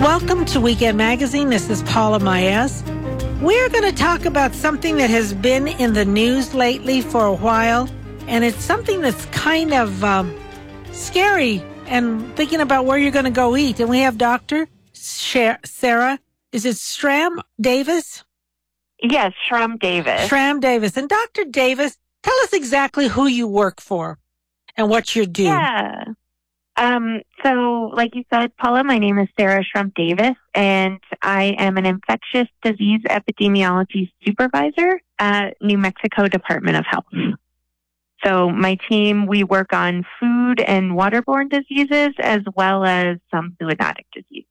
Welcome to Weekend Magazine. This is Paula Maes. We're going to talk about something that has been in the news lately for a while, and it's something that's kind of scary and thinking about where you're going to go eat. And we have Dr. Sarah, is it Schramm Davis? Yes, Schramm Davis. Schramm Davis. And Dr. Davis, tell us exactly who you work for and what you do. Yeah. So like you said, Paula, my name is Sarah Schramm Davis, and I am an infectious disease epidemiology supervisor at New Mexico Department of Health. So my team, we work on food and waterborne diseases as well as some zoonotic disease.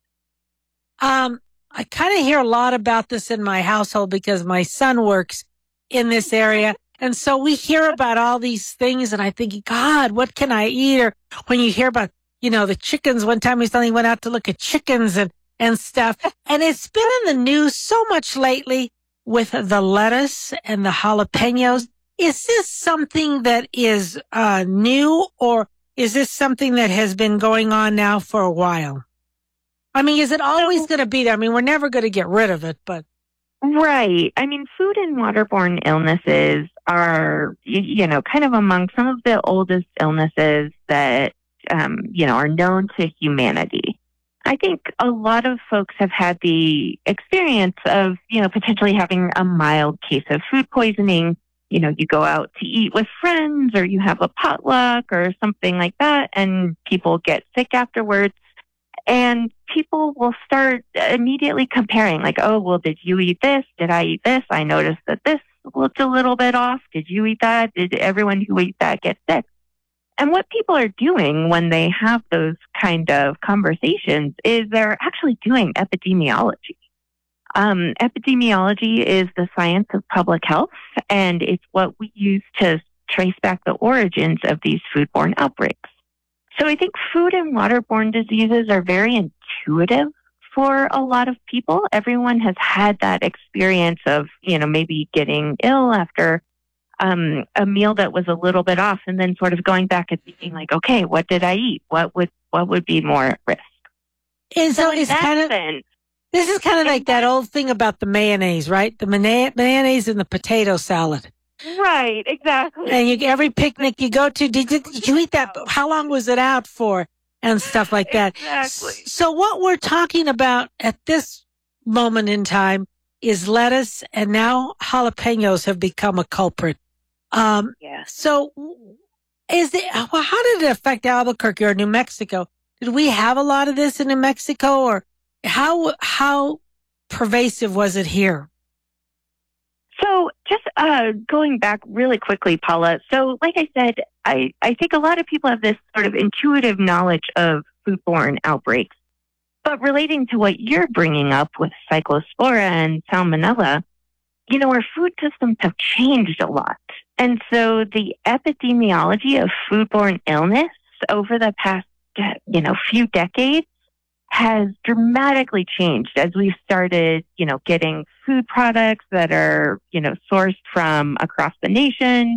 I kind of hear a lot about this in my household because my son works in this area. And so we hear about all these things and I think, God, what can I eat? Or when you hear about, the chickens, one time he suddenly went out to look at chickens and stuff. And it's been in the news so much lately with the lettuce and the jalapenos. Is this something that is new, or is this something that has been going on now for a while? I mean, is it always going to be there? I mean, we're never going to get rid of it, but. Right. I mean, food and waterborne illnesses are, kind of among some of the oldest illnesses that, are known to humanity. I think a lot of folks have had the experience of, potentially having a mild case of food poisoning. You go out to eat with friends or you have a potluck or something like that, and people get sick afterwards. And people will start immediately comparing, like, oh, well, did you eat this? Did I eat this? I noticed that this looked a little bit off. Did you eat that? Did everyone who ate that get sick? And what people are doing when they have those kind of conversations is they're actually doing epidemiology. Epidemiology is the science of public health, and it's what we use to trace back the origins of these foodborne outbreaks. So I think food and waterborne diseases are very intuitive for a lot of people. Everyone has had that experience of, maybe getting ill after a meal that was a little bit off, and then sort of going back and thinking like, okay, what did I eat? What would be more at risk? This is kind of like that old thing about the mayonnaise, right? The mayonnaise and the potato salad. Right, exactly. And every picnic you go to, did you eat that? How long was it out for? And stuff like that. Exactly. So what we're talking about at this moment in time is lettuce, and now jalapenos have become a culprit. Yes. So how did it affect Albuquerque or New Mexico? Did we have a lot of this in New Mexico, or how pervasive was it here? So just going back really quickly, Paula. So like I said, I think a lot of people have this sort of intuitive knowledge of foodborne outbreaks. But relating to what you're bringing up with Cyclospora and Salmonella, our food systems have changed a lot. And so the epidemiology of foodborne illness over the past, few decades has dramatically changed as we've started, getting food products that are, sourced from across the nation.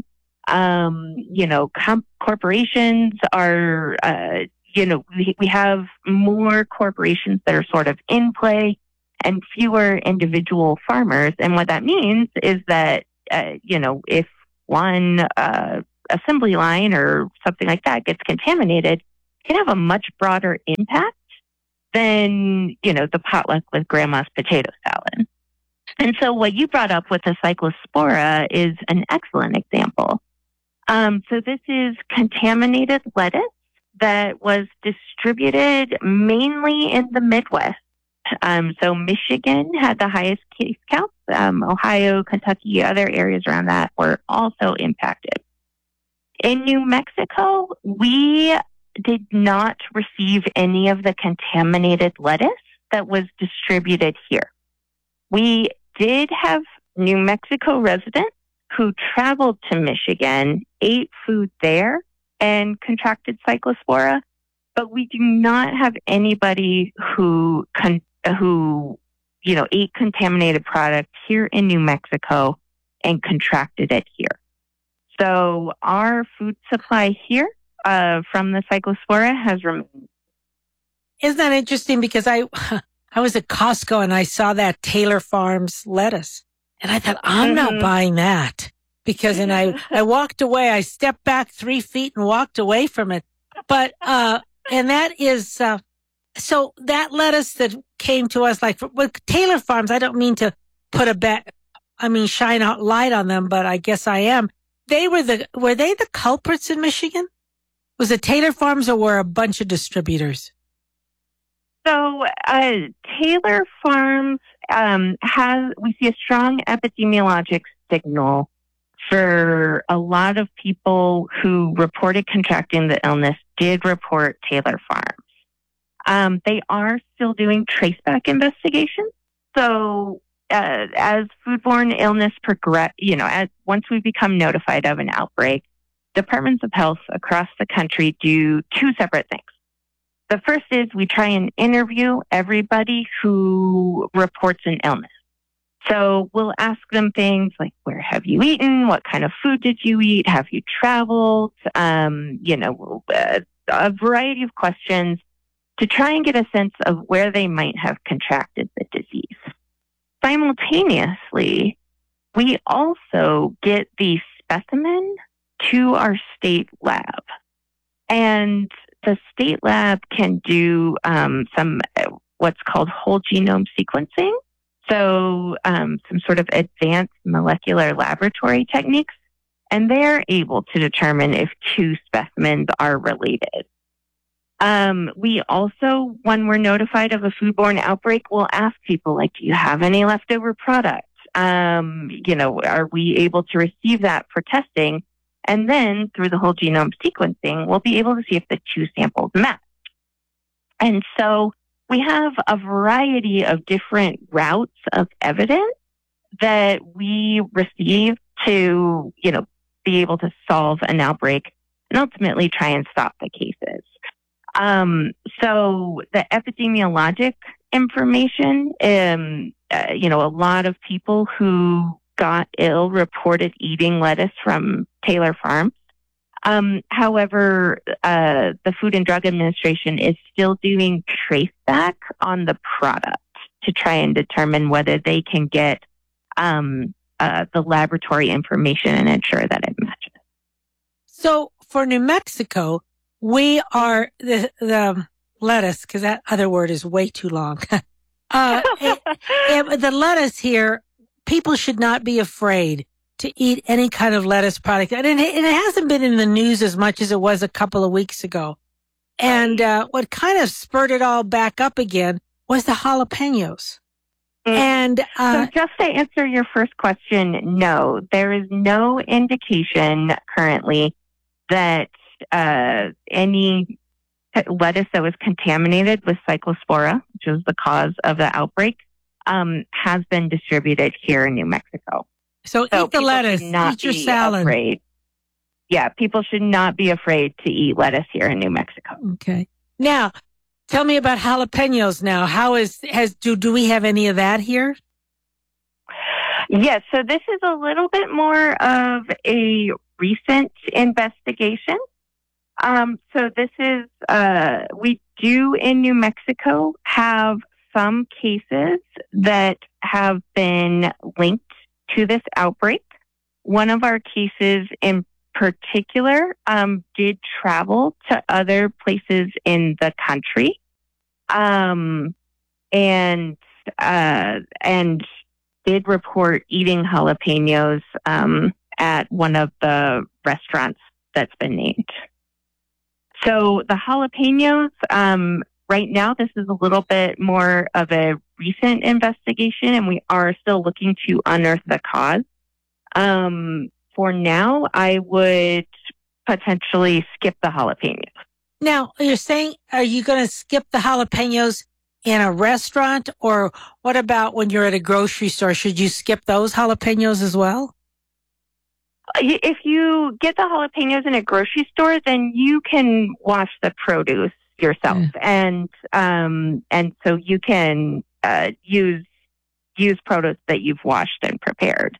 Corporations are, we have more corporations that are sort of in play and fewer individual farmers. And what that means is that, if one assembly line or something like that gets contaminated, it can have a much broader impact than, the potluck with grandma's potato salad. And so what you brought up with the Cyclospora is an excellent example. So this is contaminated lettuce that was distributed mainly in the Midwest. So Michigan had the highest case counts. Ohio, Kentucky, other areas around that were also impacted. In New Mexico, we did not receive any of the contaminated lettuce that was distributed here. We did have New Mexico residents who traveled to Michigan, ate food there, and contracted Cyclospora, but we do not have anybody who ate contaminated product here in New Mexico and contracted it here. So our food supply here from the Cyclospora has remained. Isn't that interesting? Because I I was at Costco and I saw that Taylor Farms lettuce. And I thought, I'm not buying that. Because, and I walked away. I stepped back 3 feet and walked away from it. But, and that is, so that lettuce that came to us, like with Taylor Farms, I don't mean to put shine out light on them, but I guess I am. Were they the culprits in Michigan? Was it Taylor Farms or were a bunch of distributors? So, Taylor Farms, we see a strong epidemiologic signal for a lot of people who reported contracting the illness did report Taylor Farms. They are still doing traceback investigations. So, as foodborne illness progress, once we become notified of an outbreak, departments of health across the country do 2 separate things. The first is we try and interview everybody who reports an illness. So we'll ask them things like, where have you eaten? What kind of food did you eat? Have you traveled? A variety of questions to try and get a sense of where they might have contracted the disease. Simultaneously, we also get the specimen to our state lab. And the state lab can do some what's called whole genome sequencing. So some sort of advanced molecular laboratory techniques. And they're able to determine if 2 specimens are related. We also, when we're notified of a foodborne outbreak, we'll ask people, like, do you have any leftover products? Are we able to receive that for testing? And then through the whole genome sequencing, we'll be able to see if the 2 samples match. And so we have a variety of different routes of evidence that we receive to, be able to solve an outbreak and ultimately try and stop the cases. So the epidemiologic information, a lot of people who got ill reported eating lettuce from Taylor Farms. However, the Food and Drug Administration is still doing traceback on the product to try and determine whether they can get the laboratory information and ensure that it matches. So for New Mexico, we are the lettuce, because that other word is way too long. The lettuce here, people should not be afraid to eat any kind of lettuce product. And it hasn't been in the news as much as it was a couple of weeks ago. And what kind of spurred it all back up again was the jalapenos. And so just to answer your first question, no, there is no indication currently that any lettuce that was contaminated with Cyclospora, which is the cause of the outbreak, has been distributed here in New Mexico. So eat the lettuce, eat your salad. Afraid. Yeah, people should not be afraid to eat lettuce here in New Mexico. Okay. Now, tell me about jalapenos now. Do we have any of that here? Yes, so this is a little bit more of a recent investigation. So this is, we do in New Mexico have some cases that have been linked to this outbreak. One of our cases in particular did travel to other places in the country, and did report eating jalapenos at one of the restaurants that's been named. So the jalapenos, right now, this is a little bit more of a recent investigation, and we are still looking to unearth the cause. For now, I would potentially skip the jalapenos. Now, you're saying, are you going to skip the jalapenos in a restaurant? Or what about when you're at a grocery store? Should you skip those jalapenos as well? If you get the jalapenos in a grocery store, then you can wash the produce yourself. And so you can use produce that you've washed and prepared.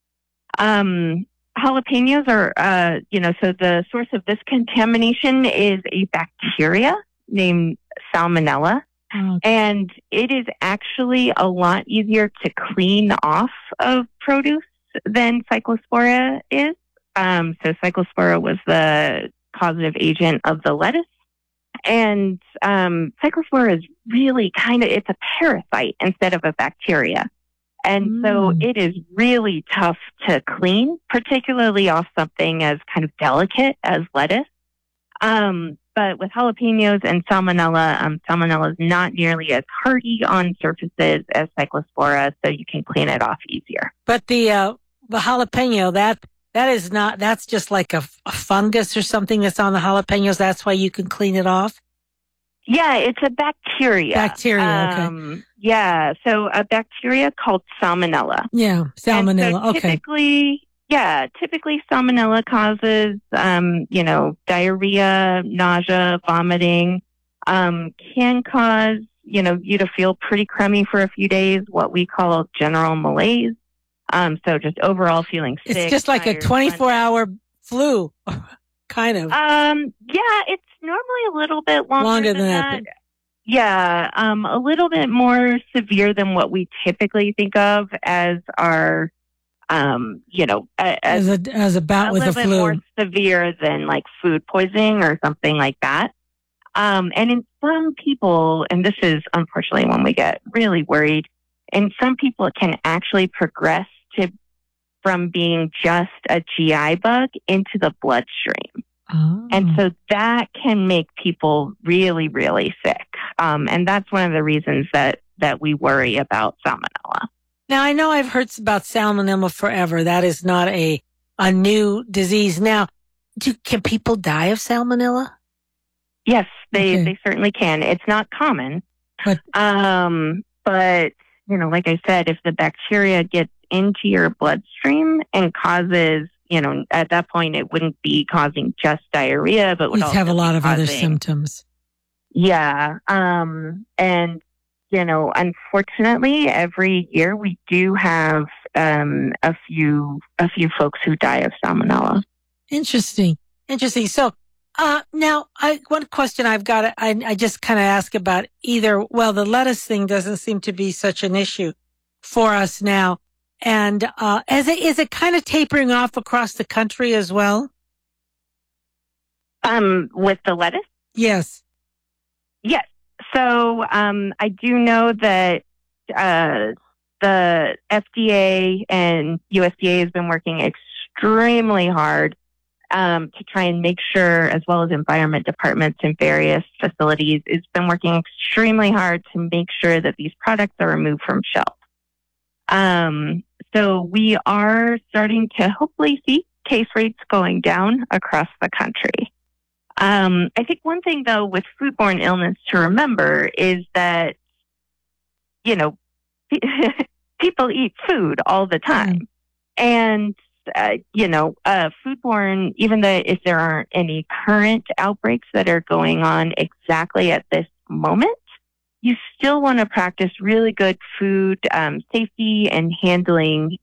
Jalapenos are, so the source of this contamination is a bacteria named Salmonella. Oh, And it is actually a lot easier to clean off of produce than Cyclospora is. So Cyclospora was the causative agent of the lettuce. And Cyclospora is really it's a parasite instead of a bacteria. And so it is really tough to clean, particularly off something as kind of delicate as lettuce. But with jalapenos and salmonella, salmonella is not nearly as hardy on surfaces as Cyclospora, so you can clean it off easier. but the jalapeno, that is not, that's just like a fungus or something that's on the jalapenos. That's why you can clean it off. Yeah, it's a bacteria. Bacteria, okay. Yeah, so a bacteria called salmonella. Yeah, salmonella. And so typically salmonella causes, diarrhea, nausea, vomiting, can cause, you to feel pretty crummy for a few days, what we call general malaise. So just overall feeling sick. It's just like a 24-hour flu, kind of. Yeah, it's normally a little bit longer than that. But... Yeah, a little bit more severe than what we typically think of as our, as a bout with the flu. A little bit more severe than like food poisoning or something like that. And in some people, and this is unfortunately when we get really worried, in some people it can actually progress from being just a GI bug into the bloodstream. Oh. And so that can make people really, really sick. And that's one of the reasons that we worry about salmonella. Now, I know I've heard about salmonella forever. That is not a new disease. Now, can people die of salmonella? Yes, they certainly can. It's not common. But like I said, if the bacteria gets into your bloodstream and causes, at that point, it wouldn't be causing just diarrhea, but would also have a lot of other symptoms. Yeah. And, unfortunately, every year we do have a few folks who die of salmonella. Interesting. So, now, one question I've got, I just kind of ask about the lettuce thing doesn't seem to be such an issue for us now. And is it kind of tapering off across the country as well? With the lettuce? Yes. Yes. So I do know that the FDA and USDA has been working extremely hard to try and make sure, as well as environment departments in various facilities, it's been working extremely hard to make sure that these products are removed from shelf. So we are starting to hopefully see case rates going down across the country. I think one thing, though, with foodborne illness to remember is that, people eat food all the time. And, foodborne, even though if there aren't any current outbreaks that are going on exactly at this moment, you still want to practice really good food safety and handling,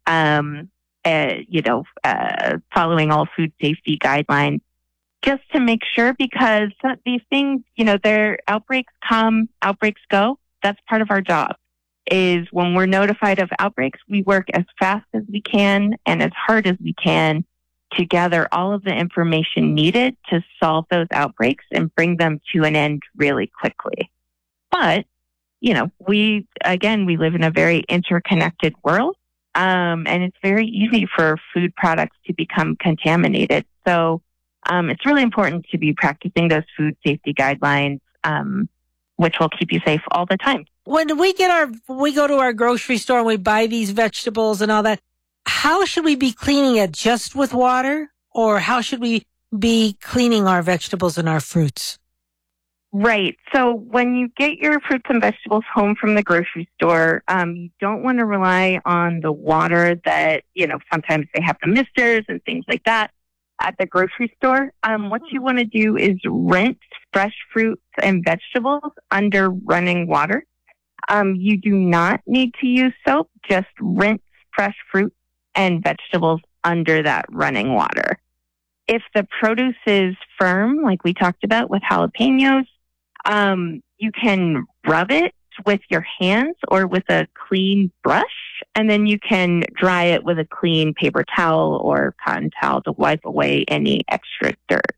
following all food safety guidelines, just to make sure, because these things, their outbreaks come, outbreaks go. That's part of our job, is when we're notified of outbreaks, we work as fast as we can and as hard as we can to gather all of the information needed to solve those outbreaks and bring them to an end really quickly. But, we live in a very interconnected world, and it's very easy for food products to become contaminated. So it's really important to be practicing those food safety guidelines, which will keep you safe all the time. When we go to our grocery store and we buy these vegetables and all that, how should we be cleaning it? Just with water? Or how should we be cleaning our vegetables and our fruits? Right. So when you get your fruits and vegetables home from the grocery store, you don't want to rely on the water that, sometimes they have the misters and things like that at the grocery store. What you want to do is rinse fresh fruits and vegetables under running water. You do not need to use soap. Just rinse fresh fruit and vegetables under that running water. If the produce is firm, like we talked about with jalapenos, you can rub it with your hands or with a clean brush, and then you can dry it with a clean paper towel or cotton towel to wipe away any extra dirt.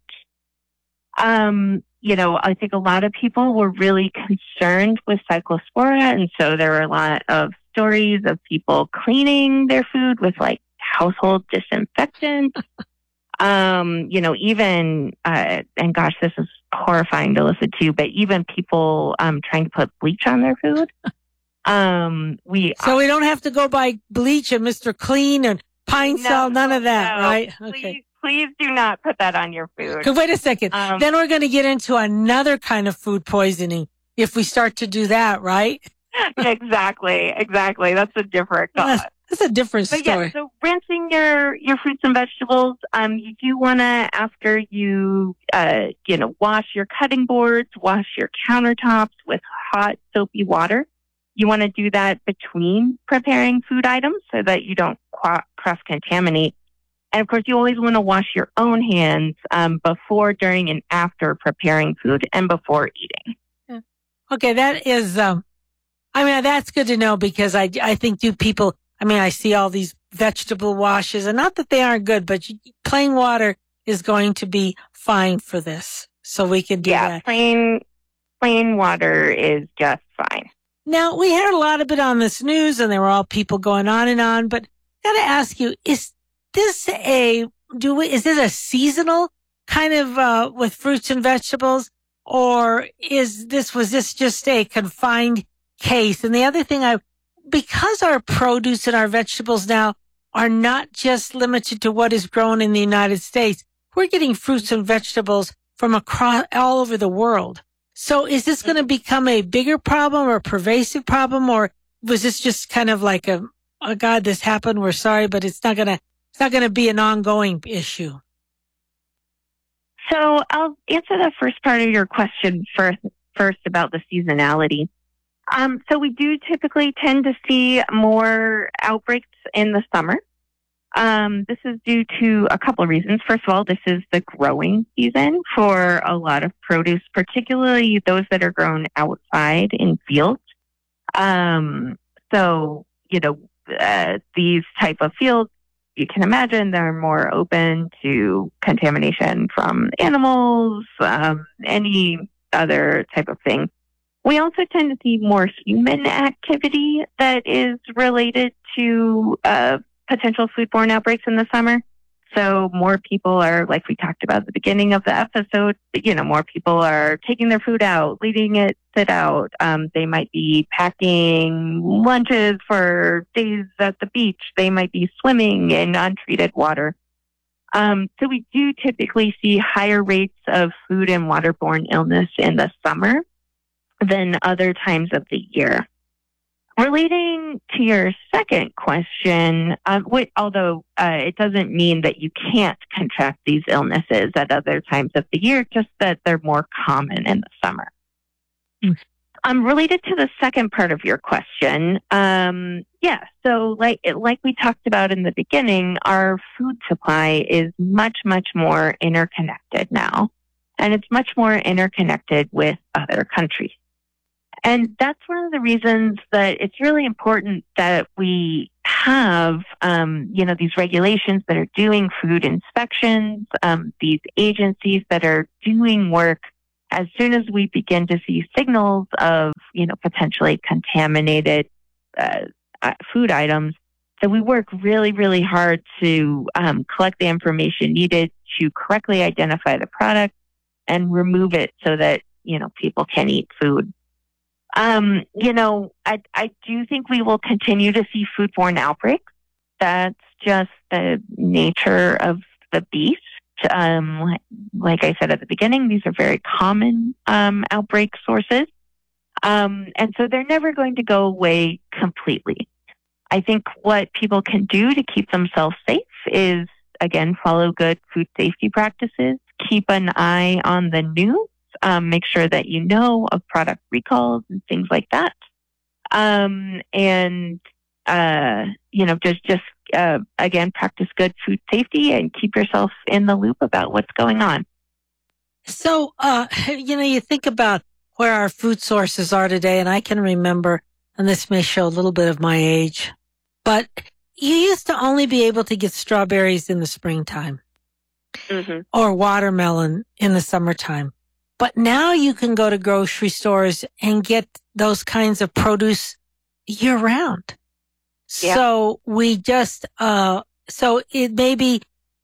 I think a lot of people were really concerned with Cyclospora, and so there were a lot of stories of people cleaning their food with like household disinfectant. Even, and gosh, this is horrifying to listen to, but even people trying to put bleach on their food. So we don't have to go buy bleach and Mr. Clean and Pine Sol, none of that, right? Okay. Please do not put that on your food. Wait a second. Then we're going to get into another kind of food poisoning if we start to do that, right? Exactly. That's a different thought. That's a different story. Yeah, so rinsing your fruits and vegetables, you do want to, after you, wash your cutting boards, wash your countertops with hot, soapy water. You want to do that between preparing food items so that you don't cross-contaminate. And of course, you always want to wash your own hands before, during, and after preparing food and before eating. Yeah. Okay, that is, that's good to know because I think I see all these vegetable washes, and not that they aren't good, but plain water is going to be fine for this. So we can do that. Yeah, plain water is just fine. Now, we heard a lot of it on this news, and there were all people going on and on, but I got to ask you, is this a seasonal kind of with fruits and vegetables, or was this just a confined case? And the other thing because our produce and our vegetables now are not just limited to what is grown in the United States, we're getting fruits and vegetables from all over the world. So is this going to become a bigger problem or a pervasive problem, or was this just kind of like oh God, this happened, we're sorry, but it's not going to be an ongoing issue? So I'll answer the first part of your question first about the seasonality. So we do typically tend to see more outbreaks in the summer. This is due to a couple of reasons. First of all, this is the growing season for a lot of produce, particularly those that are grown outside in fields. These type of fields, you can imagine they're more open to contamination from animals, any other type of thing. We also tend to see more human activity that is related to potential foodborne outbreaks in the summer. So more people are, like we talked about at the beginning of the episode, more people are taking their food out, leaving it sit out. They might be packing lunches for days at the beach. They might be swimming in untreated water. So we do typically see higher rates of food and waterborne illness in the summer than other times of the year. Relating to your second question, although it doesn't mean that you can't contract these illnesses at other times of the year, just that they're more common in the summer. Related to the second part of your question, so like we talked about in the beginning, our food supply is much, much more interconnected now, and it's much more interconnected with other countries. And that's one of the reasons that it's really important that we have, these regulations that are doing food inspections, these agencies that are doing work as soon as we begin to see signals of, potentially contaminated food items. So we work really, really hard to collect the information needed to correctly identify the product and remove it so that, people can eat food. I do think we will continue to see foodborne outbreaks. That's just the nature of the beast. Like I said at the beginning, these are very common outbreak sources. And so they're never going to go away completely. I think what people can do to keep themselves safe is, again, follow good food safety practices, keep an eye on the news. Make sure that you know of product recalls and things like that. Again, practice good food safety and keep yourself in the loop about what's going on. So, you think about where our food sources are today. And I can remember, and this may show a little bit of my age, but you used to only be able to get strawberries in the springtime or watermelon in the summertime. But now you can go to grocery stores and get those kinds of produce year round. Yeah. So we just, so it may be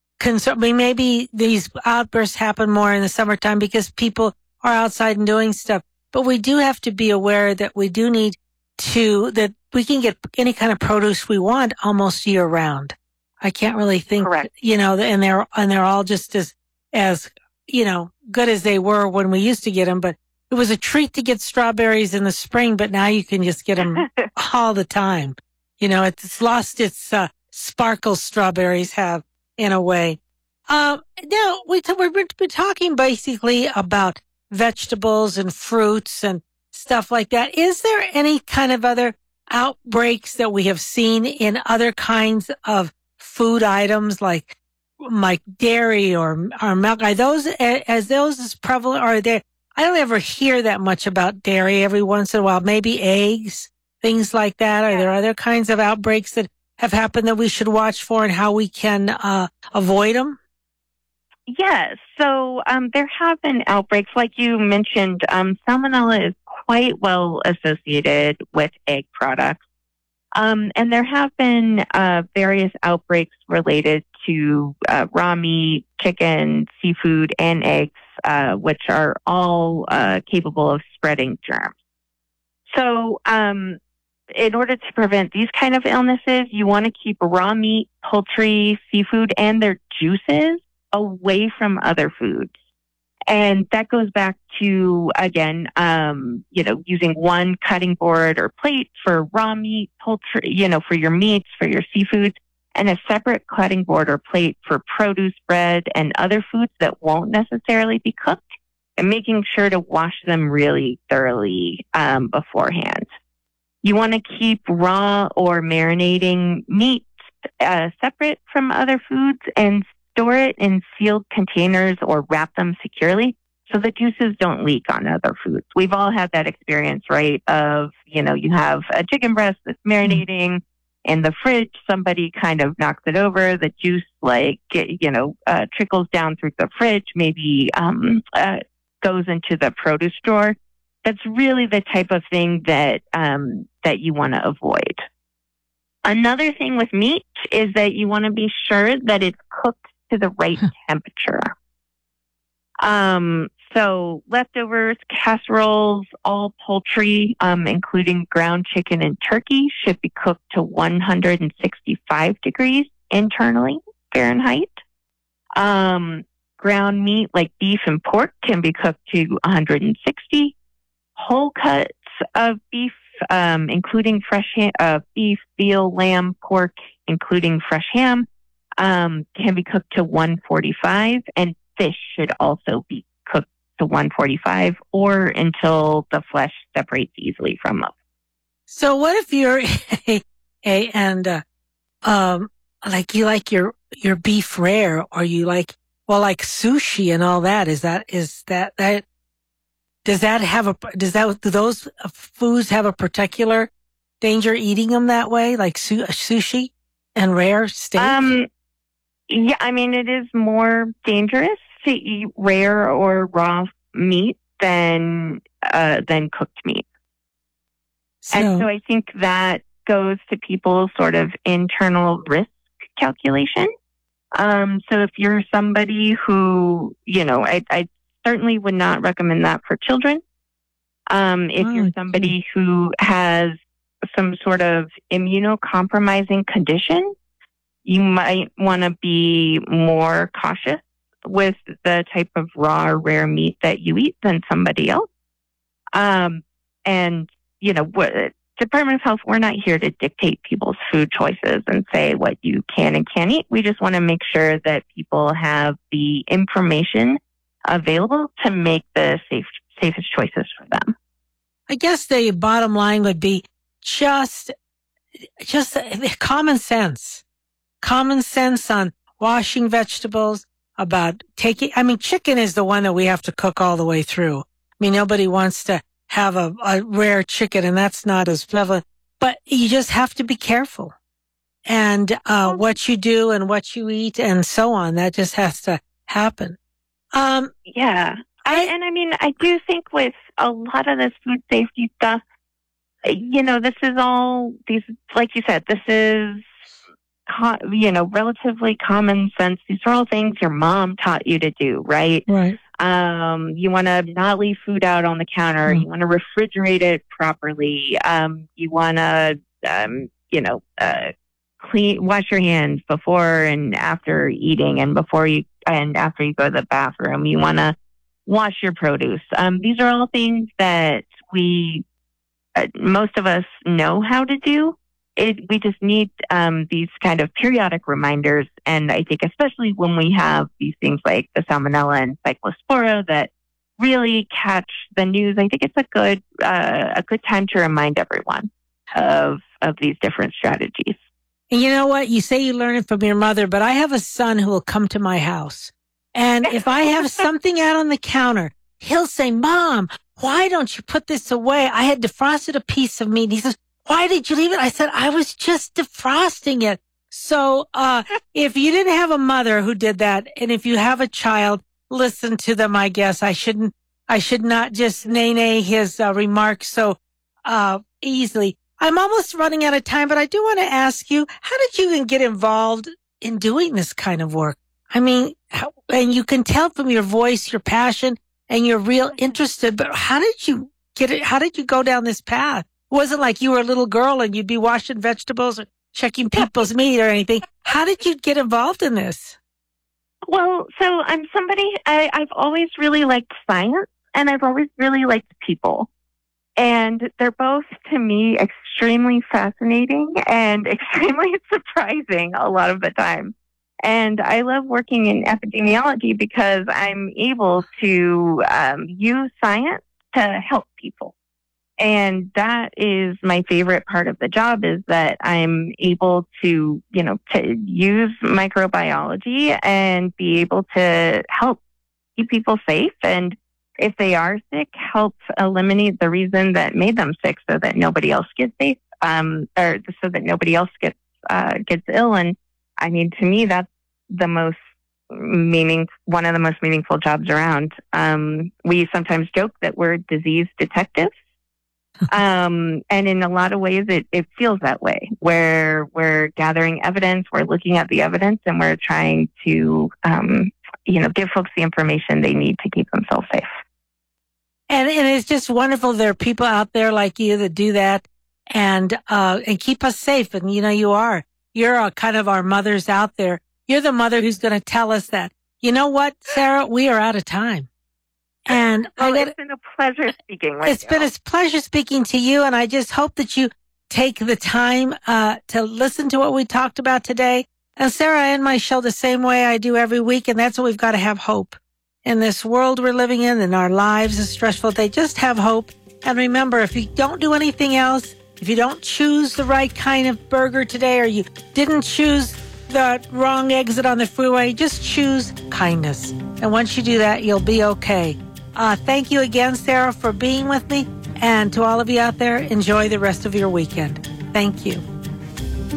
maybe these outbursts happen more in the summertime because people are outside and doing stuff. But we do have to be aware that we do need that we can get any kind of produce we want almost year round. I can't really think, Correct. And they're all just as, good as they were when we used to get them. But it was a treat to get strawberries in the spring, but now you can just get them all the time. It's lost its sparkle strawberries have in a way. Now we've been talking basically about vegetables and fruits and stuff like that. Is there any kind of other outbreaks that we have seen in other kinds of food items like dairy or milk? Are those as prevalent? Or are there? I don't ever hear that much about dairy. Every once in a while, maybe eggs, things like that. Are there other kinds of outbreaks that have happened that we should watch for and how we can avoid them? Yes. So there have been outbreaks, like you mentioned. Salmonella is quite well associated with egg products. And there have been various outbreaks related to raw meat, chicken, seafood, and eggs, which are all capable of spreading germs. So in order to prevent these kind of illnesses, you want to keep raw meat, poultry, seafood, and their juices away from other foods. And that goes back to, again, using one cutting board or plate for raw meat, poultry, for your meats, for your seafoods, and a separate cutting board or plate for produce, bread, and other foods that won't necessarily be cooked, and making sure to wash them really thoroughly beforehand. You want to keep raw or marinating meat separate from other foods and store it in sealed containers or wrap them securely so the juices don't leak on other foods. We've all had that experience, right? Of, you have a chicken breast that's marinating in the fridge. Somebody kind of knocks it over. The juice, trickles down through the fridge, maybe goes into the produce drawer. That's really the type of thing that you want to avoid. Another thing with meat is that you want to be sure that it's cooked to the right temperature. So leftovers, casseroles, all poultry, including ground chicken and turkey, should be cooked to 165 degrees internally, Fahrenheit. Ground meat like beef and pork can be cooked to 160. Whole cuts of beef, including fresh beef, veal, lamb, pork, including fresh ham, can be cooked to 145, and fish should also be cooked to 145 or until the flesh separates easily from them. So what if you're you like your beef rare, or you like sushi and all that? Do those foods have a particular danger eating them that way, like sushi and rare steak? Yeah, it is more dangerous to eat rare or raw meat than cooked meat. And so I think that goes to people's sort of internal risk calculation. So if you're somebody who, I certainly would not recommend that for children. If you're somebody who has some sort of immunocompromising condition, you might want to be more cautious with the type of raw or rare meat that you eat than somebody else. Department of Health, we're not here to dictate people's food choices and say what you can and can't eat. We just want to make sure that people have the information available to make the safest choices for them. I guess the bottom line would be just common sense. Common sense on washing vegetables, about chicken is the one that we have to cook all the way through. mean, nobody wants to have a rare chicken, and that's not as prevalent. But you just have to be careful. And what you do and what you eat and so on, that just has to happen. Yeah. I do think with a lot of this food safety stuff, this is all these, like you said, this is, relatively common sense. These are all things your mom taught you to do, right? Right. You want to not leave food out on the counter. You want to refrigerate it properly. You want to, wash your hands before and after eating and after you go to the bathroom. You want to wash your produce. These are all things that most of us know how to do. We just need these kind of periodic reminders. And I think especially when we have these things like the Salmonella and Cyclospora that really catch the news, I think it's a good time to remind everyone of these different strategies. And you know what? You say you learn it from your mother, but I have a son who will come to my house. And if I have something out on the counter, he'll say, "Mom, why don't you put this away? I had defrosted a piece of meat." He says, "Why did you leave it?" I said, "I was just defrosting it." So if you didn't have a mother who did that, and if you have a child, listen to them, I guess. I should not just nay his remarks so easily. I'm almost running out of time, but I do want to ask you, how did you even get involved in doing this kind of work? I mean, and you can tell from your voice, your passion, and you're real interested, but how did you get it? How did you go down this path? It wasn't like you were a little girl and you'd be washing vegetables or checking people's meat or anything. How did you get involved in this? Well, so I'm somebody, I've always really liked science and I've always really liked people. And they're both, to me, extremely fascinating and extremely surprising a lot of the time. And I love working in epidemiology because I'm able to use science to help people. And that is my favorite part of the job, is that I'm able to, to use microbiology and be able to help keep people safe. And if they are sick, help eliminate the reason that made them sick so that nobody else gets sick, or so that nobody else gets ill. And I mean, to me, that's one of the most meaningful jobs around. We sometimes joke that we're disease detectives. And in a lot of ways, it feels that way, where we're gathering evidence, we're looking at the evidence, and we're trying to, give folks the information they need to keep themselves safe. And it's just wonderful. There are people out there like you that do that and keep us safe. And you're kind of our mothers out there. You're the mother who's going to tell us that. You know what, Sarah? We are out of time. And it's been a pleasure speaking with you. It's been a pleasure speaking to you. And I just hope that you take the time to listen to what we talked about today. And Sarah, I end my show the same way I do every week. And that's what we've got to have hope. In this world we're living in and our lives are stressful, they just have hope. And remember, if you don't do anything else, if you don't choose the right kind of burger today, or you didn't choose the wrong exit on the freeway, just choose kindness. And once you do that, you'll be okay. Thank you again, Sarah, for being with me. And to all of you out there, enjoy the rest of your weekend. Thank you.